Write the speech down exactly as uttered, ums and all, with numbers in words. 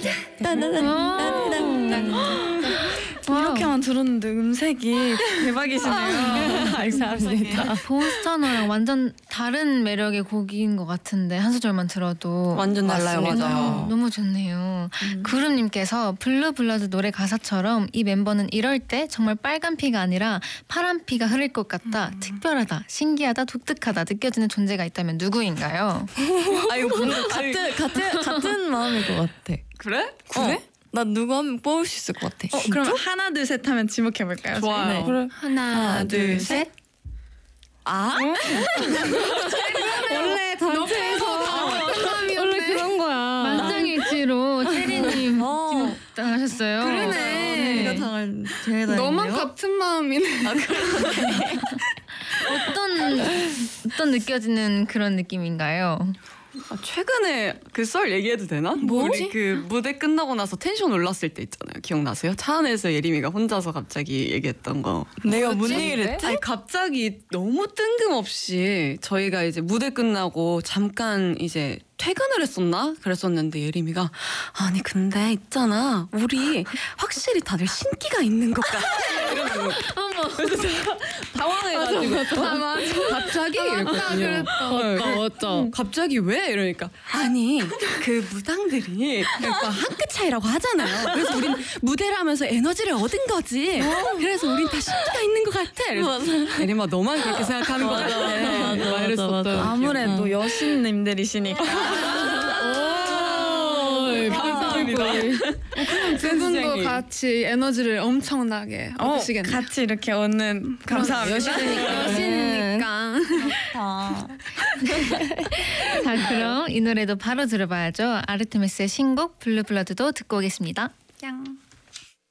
이렇게만 들었는데 음색이 대박이시네요. 감사합니다. 몬스타너랑 완전 다른 매력의 곡인 것 같은데 한 소절만 들어도 완전 달라요. 맞습니다. 맞아요. 너무 좋네요. 음. 구름님께서 블루블러드 노래 가사처럼 이 멤버는 이럴 때 정말 빨간 피가 아니라 파란 피가 흐를 것 같다. 음. 특별하다, 신기하다, 독특하다 느껴지는 존재가 있다면 누구인가요? 아 이거 뭔가 같은 같은 같은 마음일 것 같아. 그래? 그래? 어. 나 누구 한 명 뽑을 수 있을 것 같아. 어, 그럼 하나 둘 셋 하면 지목해 볼까요? 좋아요. 네. 그래. 하나, 둘, 셋. 아? 원래 단체에서 원래 그런 거야. 만장일치로 체리님 어. 지목 당하셨어요. 그러네. 내가 당할 제가 너만 같은 마음이네. 아 그러네. 어떤 어떤 느껴지는 그런 느낌인가요? 아, 최근에 그 썰 얘기해도 되나? 뭐지? 우리 그 무대 끝나고 나서 텐션 올랐을 때 있잖아요. 기억나세요? 차 안에서 예림이가 혼자서 갑자기 얘기했던 거. 내가 뭔 얘기를 했지? 아니 갑자기 너무 뜬금없이 저희가 이제 무대 끝나고 잠깐 이제 퇴근을 했었나? 그랬었는데 예림이가 아니 근데 있잖아 우리 확실히 다들 신기가 있는 것 같아 이러면 어머 그래서 제가 당황해가지고 아, 맞아. 갑자기 맞다, 이랬거든요. 그랬다. 맞다 맞다. 갑자기 왜? 이러니까 아니 그 무당들이 그러니까 한 끗 차이라고 하잖아요. 그래서 우린 무대를 하면서 에너지를 얻은 거지. 그래서 우린 다 신기가 있는 것 같아. 그래서 예림아 너만 그렇게 생각하는 것 같아. 맞아, 막 맞아, 이랬었던 맞아. 아무래도 여신님들이시니까. 감사합니다. 두 분도 같이 에너지를 엄청나게 어, 얻으시겠네요. 같이 이렇게 얻는 감사합니다. 여신이니까. 여신이니까. 아. 자, 그럼 이 노래도 바로 들어봐야죠. 아르테미스의 신곡 블루블러드도 듣고 오겠습니다. 짱.